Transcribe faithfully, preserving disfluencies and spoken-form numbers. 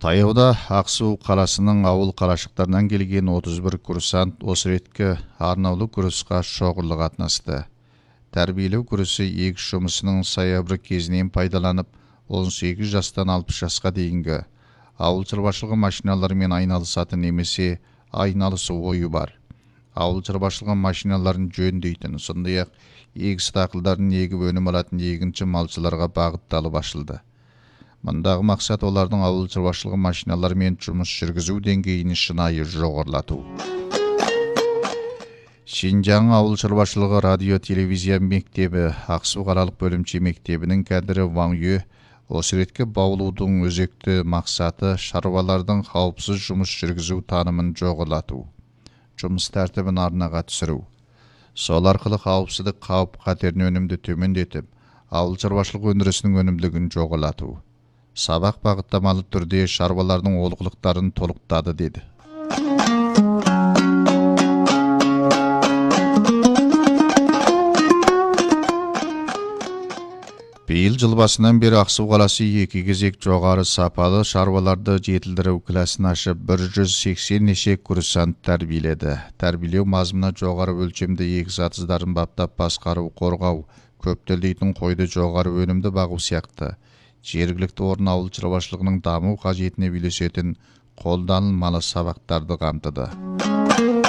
Таяуда Ақсу қаласының ауыл қарашықтарынан келген отыз бір курсант осы реткі арнаулы курсқа шоғырлы қатынасты. Тәрбиелеу курсы егіс жұмысының саябыр кезінен пайдаланып, он сегіз жастан алпыс жасқа дейінгі ауыл шаруашылығы машиналарымен айналысатын немесе айналысу ойы бар. Ауыл шаруашылығы машиналарын жөндейтін, сондай-ақ егіс дақылдарын егіп өнім алатын егінші малшыларға бағытталып ашылды. Мұндағы мақсат олардың ауыл шаруашылығы машиналарымен жұмыс жүргізу деңгейін шынайы жоғарылату. Шинжаң ауыл шаруашылығы радио телевизия мектебі Ақсу қалалық бөлімше мектебінің кәдірі Ваң Ю осы реткі баулудың өзекті мақсаты шаруалардың қауіпсіз жұмыс жүргізу танымын жоғарылату, жұмыс тәртібін арнаға түсіру. Сол арқылы қауіпсіздік қауіп қатерін өнімді төмендетіп, ауыл шаруашылығы өндірісінің өнімділігін жоғарылату. Сабақ бағыттамалы түрде шаруалардың олқылықтарын толықтады деді. Биыл жыл басынан бері Ақсу қаласы екі кезек жоғары сапалы шаруаларды жетілдіру класын ашып, бір жүз сексен неше курсант тәрбиеледі. Тәрбиелеу мазмұны жоғары өлшемді егіс атыздарын баптап басқару, қорғау, көптелдейтін қойды жоғары өнімді бағу сияқты жергілікті орын ауыл шаруашылығының даму қажетіне үйлесетін қолданылмалы сабақтарды қамтыды.